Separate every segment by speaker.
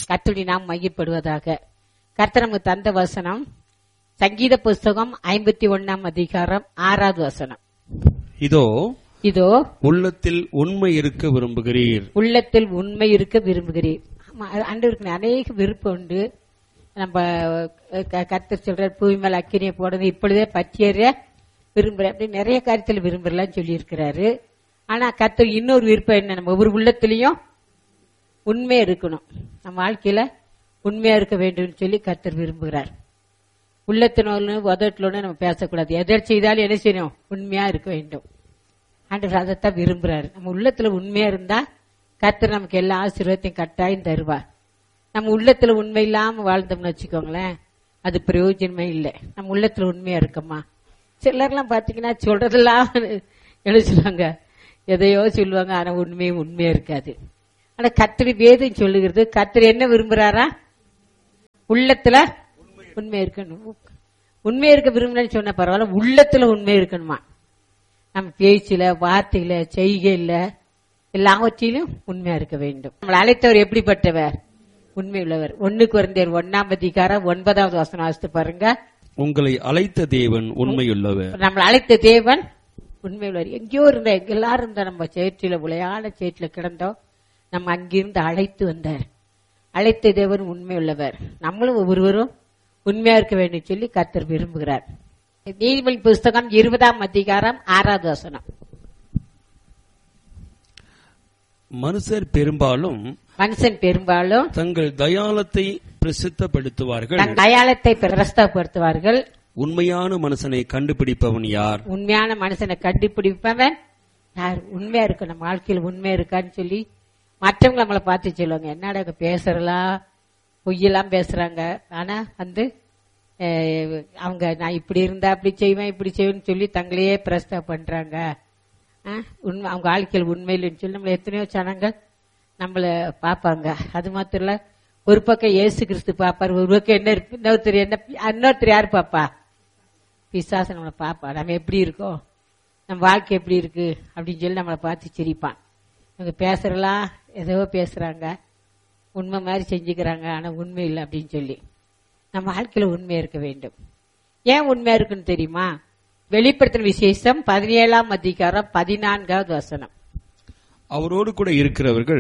Speaker 1: கர்த்தருடைய நாம் மையப்படுவதாக. கர்த்தர் நமக்கு தந்த வசனம் சங்கீத புஸ்தகம் 51 அதிகாரம் 6வது வசனம்.
Speaker 2: இதோ உள்ளத்தில் உண்மை இருக்க விரும்புகிறீர்.
Speaker 1: உள்ளத்தில் உண்மை இருக்க விரும்புகிறீர். ஆண்டவருக்கு அநேக விருப்பம் உண்டு. நம்ம கர்த்தர் சொல்ற பூமி மேல அக்கினியை போடுறது இப்பொழுதே பற்றியற விரும்புற அப்படி நிறைய காரியத்தில் விரும்புறலாம் சொல்லி இருக்கிறாரு. ஆனா கர்த்தர் இன்னொரு விருப்பம் என்ன, நம்ம ஒவ்வொரு உள்ளத்திலையும் உண்மையா இருக்கணும். நம்ம வாழ்க்கையில உண்மையா இருக்க வேண்டும் சொல்லி கர்த்தர் விரும்புகிறார். உள்ளத்தினோடு உதட்டலோடு நம்ம பேசக்கூடாது. எதை செய்தாலும் என்ன செய்யணும், உண்மையா இருக்க வேண்டும். ஆண்டவர் அதைத்தான் விரும்புறாரு. நம்ம உள்ளத்துல உண்மையா இருந்தா கர்த்தர் நமக்கு எல்லா ஆசீர்வாதத்தையும் கட்டாயம் தருவார். நம்ம உள்ளத்துல உண்மை இல்லாம வாழ்ந்தோம்னு வச்சுக்கோங்களேன், அது பிரயோஜனமே இல்லை. நம்ம உள்ளத்துல உண்மையா இருக்கோமா? சிலர்லாம் பாத்தீங்கன்னா சொல்றதெல்லாம் என்ன சொல்லுவாங்க, எதையோ சொல்லுவாங்க, ஆனா உண்மையா இருக்காது. ஆனா கர்த்தர் வேதம் சொல்லுகிறது, கர்த்தர் என்ன விரும்புறாரா, உள்ளத்துல உண்மை இருக்கணும். உண்மை இருக்க விரும்புறேன்னு சொன்ன பரவாயில்ல, உள்ளத்துல உண்மை இருக்கணுமா? நம்ம பேச்சுல, வார்த்தையில, செய்கையில எல்லாவற்றிலும் உண்மையா இருக்க வேண்டும். நம்மளை அழைத்தவர் எப்படிப்பட்டவர்? உண்மை உள்ளவர். 1 கொரிந்தியர் 1 அதிகாரம் 9வது வசனம் வாசித்து பாருங்க.
Speaker 2: உங்களை அழைத்த தேவன் உண்மையுள்ளவர்.
Speaker 1: நம்மளை அழைத்த தேவன் உண்மை உள்ளவர். எங்கேயோ இருந்த எல்லாரும் இருந்த நம்ம சேற்றில உளையான சேற்றில கிடந்தோம், நம்ம அங்கிருந்து அழைத்து வந்தார். அழைத்த தேவன் உண்மை உள்ளவர். நம்மளும் ஒவ்வொருவரும் உண்மையா இருக்க வேண்டும் சொல்லி கர்த்தர் விரும்புகிறார். நீதிமொழி புஸ்தகம் 20 அதிகாரம் 6வது வசனம்.
Speaker 2: மனுஷன் பெரும்பாலும் தங்கள் தயாளத்தை பிரசித்தப்படுத்துவார்கள். உண்மையான மனுஷனை கண்டுபிடிப்பவன் யார்?
Speaker 1: உண்மையான மனுஷனை கண்டுபிடிப்பவன் யார்? உண்மையா இருக்கு, நம்ம வாழ்க்கையில் உண்மையா இருக்கான்னு சொல்லி மற்றவங்க நம்மளை பார்த்து சொல்லுவாங்க, என்னடா பேசுறலாம், பொய்யெல்லாம் பேசுறாங்க. ஆனா அவங்க நான் இப்படி இருந்தா அப்படி செய்வேன், இப்படி செய்வேன்னு சொல்லி தங்களையே பிரஸ்தா பண்றாங்க. அவங்க வாழ்க்கையில் உண்மையில்னு சொல்லி நம்மள எத்தனையோ ஜனங்கள் நம்மள பாப்பாங்க. அது மாத்திரம் இல்ல, ஒரு பக்கம் இயேசு கிறிஸ்து பாப்பாரு, ஒரு பக்கம் இன்னொருத்தர் யாரு பாப்பா? பிசாசு நம்மளை பாப்பா. நம்ம எப்படி இருக்கோம், நம்ம வாழ்க்கை எப்படி இருக்கு அப்படின்னு சொல்லி நம்மளை பார்த்து சிரிப்பான். இவங்க பேசுறலாம், ஏதோ பேசுறாங்க, உண்மை மாதிரி செஞ்சுக்கிறாங்க, ஆனா உண்மை இல்லை அப்படின்னு சொல்லி நம்ம வாழ்க்கையில உண்மையா இருக்க வேண்டும். ஏன் உண்மையா இருக்குன்னு தெரியுமா? வெளிப்படுத்தின விசேஷம் 17 அதிகாரம் 14வது வசனம்.
Speaker 2: அவரோடு கூட இருக்கிறவர்கள்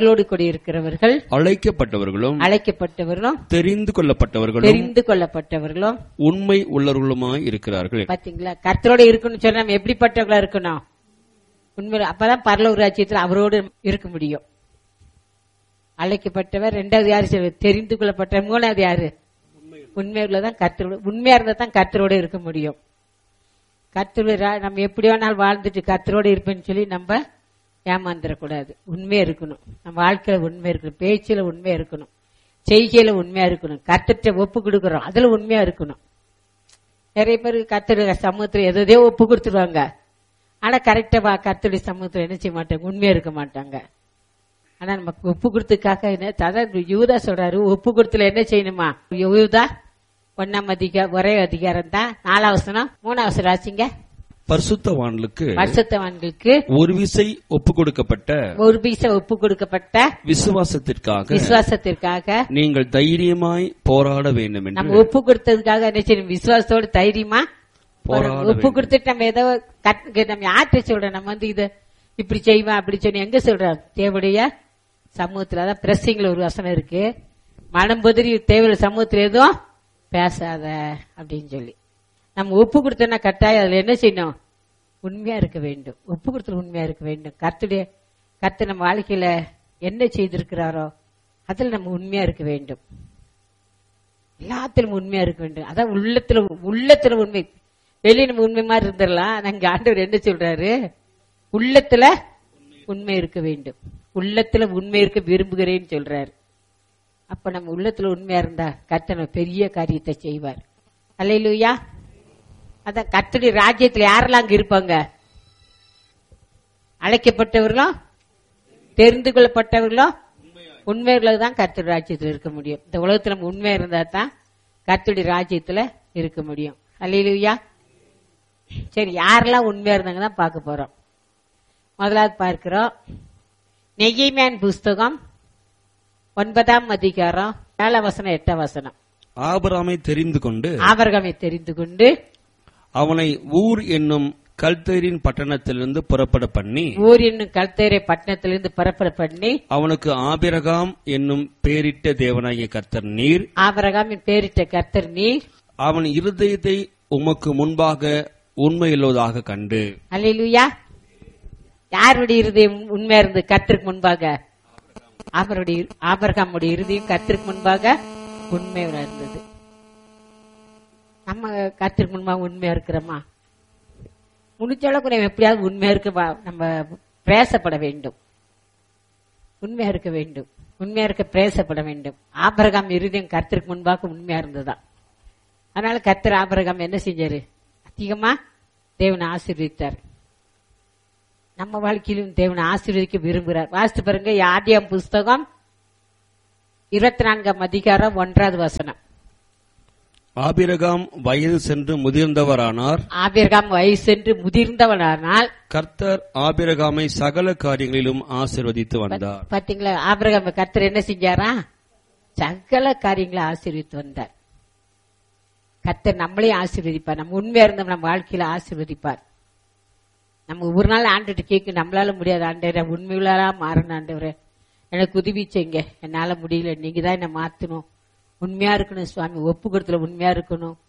Speaker 1: அழைக்கப்பட்டவர்களும்
Speaker 2: தெரிந்து கொள்ளப்பட்டவர்களும் உண்மை உள்ளவர்களுமாய் இருக்கிறார்கள்.
Speaker 1: பாத்தீங்களா? கர்த்தரோட இருக்கணும்னு சொன்னா நம்ம எப்படிப்பட்டவர்களா இருக்கணும்? உண்மை. அப்பதான் பரலோக ராஜ்யத்தில் அவரோடு இருக்க முடியும். அழைக்கப்பட்டவர், 2வது யாரு? தெரிந்து கொள்ளப்பட்ட. 3வது யாரு? உண்மை உள்ளதான் கர்த்தரோட. உண்மையா இருந்தா தான் கர்த்தரோட இருக்க முடியும். கர்த்தரோட நம்ம எப்படி வேணாலும் வாழ்ந்துட்டு கர்த்தரோட இருப்பேன்னு சொல்லி நம்ம ஏமாந்துடக்கூடாது. உண்மையா இருக்கணும். நம்ம வாழ்க்கையில உண்மையா இருக்கணும், பேச்சில உண்மையா இருக்கணும், செய்கையில உண்மையா இருக்கணும், கர்த்தர்ட்ட ஒப்பு கொடுக்கறோம் அதுல உண்மையா இருக்கணும். நிறைய பேர் கர்த்தருடைய சமூகத்துல எதையோ ஒப்பு கொடுத்துருவாங்க, ஆனா கரெக்டா கர்த்தருடைய சமூகத்துல என்ன செய்ய மாட்டாங்க, உண்மையா இருக்க மாட்டாங்க. ஆனா நமக்கு ஒப்பு கொடுத்ததுக்காக யூதா சொல்றாரு, ஒப்பு கொடுத்துல என்ன செய்யணுமா? யூதா 1 அதிகாரம் ஒரே அதிகாரம் தான் 4வது வசனம் 3வது வசனம் ஆச்சுங்க.
Speaker 2: பரிசுத்தவான்களுக்கு ஒரு விசை ஒப்பு கொடுக்கப்பட்ட விசுவாசத்திற்காக நீங்கள் தைரியமாய் போராட வேண்டும் என்று.
Speaker 1: நம்ம ஒப்பு கொடுத்ததுக்காக என்ன செய்யணும்? விசுவாசத்தோடு தைரியமா ஒப்பு கொடுத்துட்டு நம்ம ஏதோ நம்ம யார்கிட்ட சொல்றோம், நம்ம இத இப்படி செய்வோம் அப்படி சொல்லி எங்க சொல்றோம்? தேவடைய சமூகத்துல. அதான் பிரசிங்ல ஒரு வசனம் இருக்கு, மனம் பொதிரி தேவையான சமூகத்துல எதுவும் பேசாத அப்படின்னு சொல்லி. நம்ம ஒப்பு கொடுத்தோம்னா கட்டாயம் அதுல என்ன செய்யணும்? உண்மையா இருக்க வேண்டும். ஒப்பு கொடுத்துல உண்மையா இருக்க வேண்டும். கர்த்தர் நம்ம வாழ்க்கையில என்ன செய்திருக்கிறாரோ அதுல நம்ம உண்மையா இருக்க வேண்டும். எல்லாத்திலும் உண்மையா இருக்க வேண்டும். அதான் உள்ளத்துல உண்மை. வெளியே நம்ம உண்மை மாதிரி இருந்துடலாம். நாங்க ஆண்டவர் என்ன சொல்றாரு? உள்ளத்துல உண்மை இருக்க வேண்டும். உள்ளத்துல உண்மை இருக்க விரும்புகிறேன்னு சொல்றாரு. அப்ப நம்ம உள்ளத்துல உண்மையா இருந்தா கர்த்தர் பெரிய காரியத்தை செய்வார். அல்லேலூயா. அதான் கர்த்தருடைய ராஜ்யத்துல யாரெல்லாம் அங்க இருப்பாங்க? அழைக்கப்பட்டவர்களும் தெரிந்து கொள்ளப்பட்டவர்களும் உண்மையாக தான் கர்த்தருடைய ராஜ்யத்துல இருக்க முடியும். இந்த உலகத்துல நம்ம உண்மையா இருந்தா தான் கர்த்தருடைய ராஜ்யத்துல இருக்க முடியும். அல்லேலூயா. சரி, யாரெல்லாம் உண்மையா இருந்தாங்க தான் பார்க்க போறோம். முதலாவது பார்க்கிறோம், நெகேமியா புஸ்தகம் 9ஆம் அதிகாரம் 7 வசனம் 8 வசனம்.
Speaker 2: ஆபிரகாமை தெரிந்து கொண்டு
Speaker 1: ஆபிரகாமை தெரிந்து கொண்டு
Speaker 2: அவனை ஊர் என்னும் கல்தேரின் பட்டணத்திலிருந்து புறப்பட பண்ணி
Speaker 1: ஊர் என்னும் கல்தேரை பட்டணத்திலிருந்து புறப்பட பண்ணி
Speaker 2: அவனுக்கு ஆபிரகாம் என்னும் பேரிட்ட தேவனாகிய கர்த்தர் நீர்,
Speaker 1: ஆபிரகாமின் பேரிட்ட கர்த்தர் நீர்,
Speaker 2: அவன் இருதயத்தை உமக்கு முன்பாக உண்மையுள்ளதாக கண்டு.
Speaker 1: அல்லேலூயா. யாருடைய இருதயம் உண்மையா இருந்தது கர்த்தருக்கு முன்பாக? ஆபிரகாமுடைய இருதயம் கர்த்தருக்கு முன்பாக உண்மையா இருந்தது. நம்ம கர்த்தருக்கு முன்பாக உண்மையா இருக்கிறோமா? முடிச்சளவுக்கு நம்ம எப்படியாவது உண்மையா இருக்க நம்ம பிரயாசப்பட வேண்டும். உண்மையா இருக்க வேண்டும். உண்மையா இருக்க பிரயாசப்பட வேண்டும். ஆபிரகாம் இருதயம் கர்த்தருக்கு முன்பாக உண்மையா இருந்ததுதான். அதனால கர்த்தர் ஆபிரகாம் என்ன செஞ்சாரு? அதிகமா தேவனை ஆசீர்வதித்தார். நம்ம வாழ்க்கையிலும் தேவனை ஆசீர்வதிக்க விரும்புகிறார். வாசித்து பாருங்க, ஆதியாகமம் புஸ்தகம் 24ஆம் அதிகாரம் 1வது வசனம்.
Speaker 2: ஆபிரகாம் வயது சென்று முதிர்ந்தவரானார்.
Speaker 1: ஆபிரகாம் வயது சென்று முதிர்ந்தவரானால்
Speaker 2: கர்த்தர் ஆபிரகாமை சகல காரியங்களிலும் ஆசீர்வதித்து வந்தார்.
Speaker 1: பாத்தீங்களா? ஆபிரகாம் கர்த்தர் என்ன செஞ்சாரா? சகல காரியங்களை ஆசீர்வதித்து வந்தார். கர்த்தர் நம்மளையும் ஆசீர்வதிப்பார். நம்ம உண்மையா இருந்தோம் நம்ம வாழ்க்கையில ஆசீர்வதிப்பார். நம்ம ஒரு நாள் ஆண்டுட்டு கேட்க நம்மளால முடியாது. ஆண்டவரே உண்மையுள்ளா மாறணும், ஆண்டவரே எனக்கு உதவி செய்யுங்க, என்னால முடியல, நீங்க தான் என்ன மாத்தணும், உண்மையா இருக்கணும் சுவாமி, ஒப்பு கொடுத்துல உண்மையா இருக்கணும்,